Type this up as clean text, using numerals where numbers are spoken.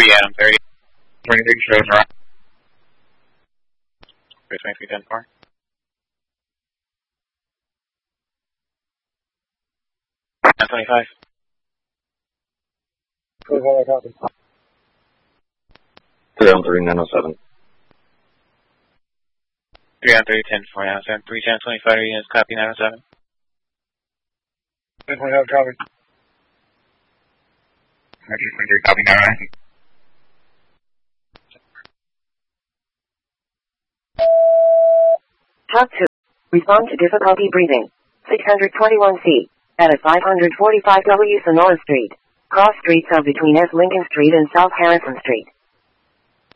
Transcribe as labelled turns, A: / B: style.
A: Adam 30. 23 shows around. 2310-4. Adam 25.
B: 25, copy.
C: 3 on 3, 907.
A: 3 on 3, 10-4, 907. 3 10 25 units, copy 907.
B: 10-25, copy.
A: 23, copy 909.
D: Talk to. Respond to difficulty breathing. 621C. At a 545 W Sonora Street. Cross streets are between S. Lincoln Street and South Harrison Street.